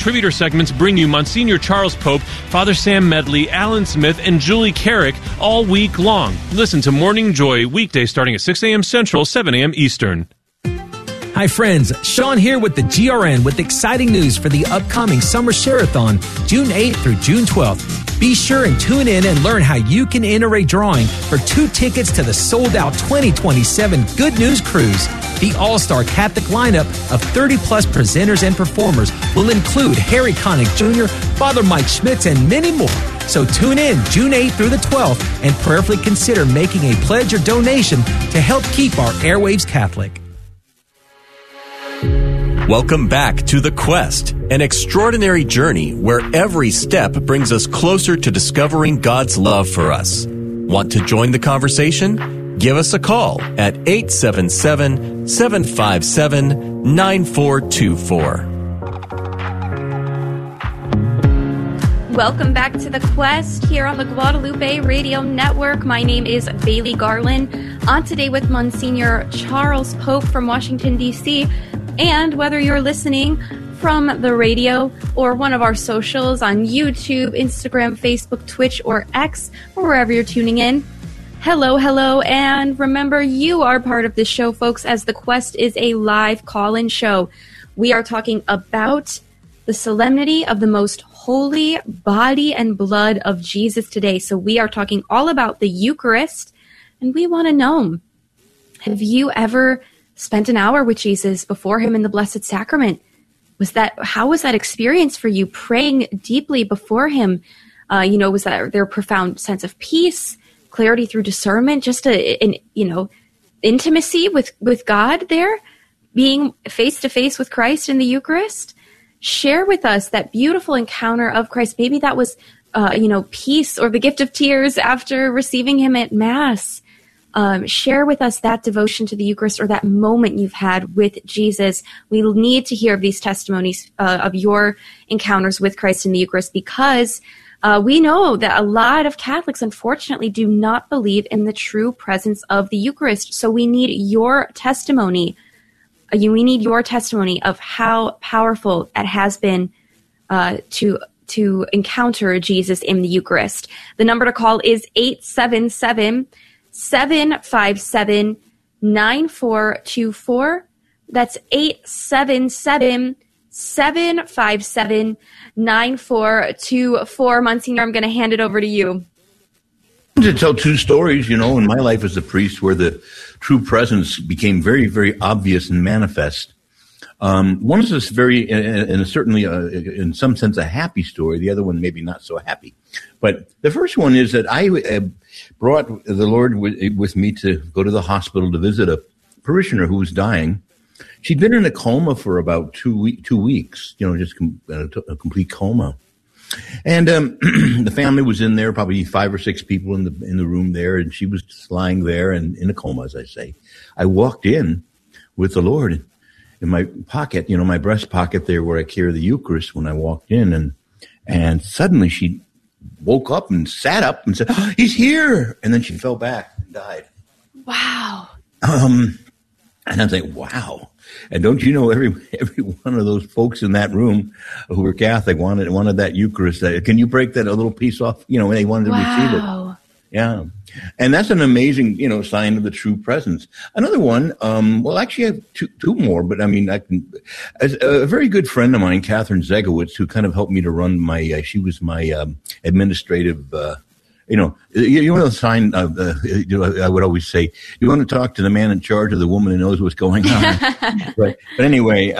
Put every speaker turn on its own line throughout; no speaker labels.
contributor segments bring you Monsignor Charles Pope, Father Sam Medley, Alan Smith, and Julie Carrick all week long. Listen to Morning Joy weekdays starting at 6 a.m. Central, 7 a.m. Eastern.
Hi friends, Sean here with the GRN with exciting news for the upcoming Summer Share-a-thon, June 8th through June 12th. Be sure and tune in and learn how you can enter a drawing for 2 tickets to the sold-out 2027 Good News Cruise. The all-star Catholic lineup of 30-plus presenters and performers will include Harry Connick Jr., Father Mike Schmitz, and many more. So tune in June 8th through the 12th and prayerfully consider making a pledge or donation to help keep our airwaves Catholic.
Welcome back to The Quest, an extraordinary journey where every step brings us closer to discovering God's love for us. Want to join the conversation? Give us a call at 877-757-9424.
Welcome back to The Quest here on the Guadalupe Radio Network. My name is Bailey Garland. On today with Monsignor Charles Pope from Washington, D.C., and whether you're listening from the radio or one of our socials on YouTube, Instagram, Facebook, Twitch, or X, or wherever you're tuning in, hello, and remember, you are part of this show, folks, as The Quest is a live call-in show. We are talking about the solemnity of the most holy body and blood of Jesus today. So we are talking all about the Eucharist, and we want to know, have you ever spent an hour with Jesus before him in the Blessed Sacrament? How was that experience for you, praying deeply before him? Was there a profound sense of peace, clarity through discernment, just an intimacy with God there, being face to face with Christ in the Eucharist? Share with us that beautiful encounter of Christ. Maybe that was, peace or the gift of tears after receiving him at Mass. Share with us that devotion to the Eucharist or that moment you've had with Jesus. We need to hear of these testimonies of your encounters with Christ in the Eucharist, because we know that a lot of Catholics, unfortunately, do not believe in the true presence of the Eucharist. So we need your testimony. We need your testimony of how powerful it has been to encounter Jesus in the Eucharist. The number to call is 877-757-9424. That's 877-757-9424. Monsignor, I'm going to hand it over to you.
To tell 2 stories, in my life as a priest where the true presence became very, very obvious and manifest. One is this very, and certainly in some sense a happy story. The other one maybe not so happy. But the first one is that I brought the Lord with me to go to the hospital to visit a parishioner who was dying. She'd been in a coma for about 2 weeks, just a complete coma. And the family was in there, probably 5 or 6 people in the room there, and she was just lying there and in a coma, as I say. I walked in with the Lord in my pocket, my breast pocket there where I carry the Eucharist when I walked in, and suddenly she woke up and sat up and said, "Oh, he's here!" And then she fell back and died.
Wow.
And I was like, wow. And don't you know, every one of those folks in that room who were Catholic wanted that Eucharist. Can you break that a little piece off? They wanted to receive it. Yeah. And that's an amazing, sign of the true presence. Another one, actually I have two more, but as a very good friend of mine, Catherine Zegowitz, who kind of helped me to run she was my administrative, you want to sign, I would always say, you want to talk to the man in charge of the woman who knows what's going on. Right. But anyway,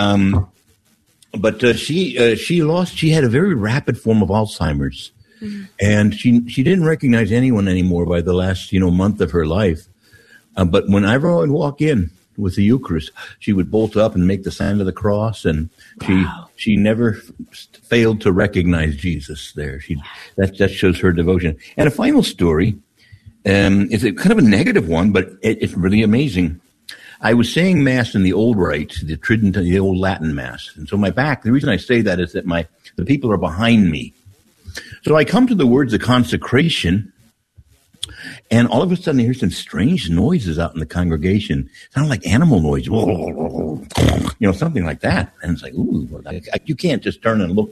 she had a very rapid form of Alzheimer's. Mm-hmm. And she didn't recognize anyone anymore by the last, month of her life. But whenever I would walk in with the Eucharist, she would bolt up and make the sign of the cross. And she never failed to recognize Jesus there. That shows her devotion. And a final story is kind of a negative one, but it's really amazing. I was saying Mass in the old rite, the Tridentine, the old Latin Mass. And so the reason I say that is that the people are behind me. So I come to the words of consecration, and all of a sudden I hear some strange noises out in the congregation. Sound like animal noise, something like that. And it's like, ooh, you can't just turn and look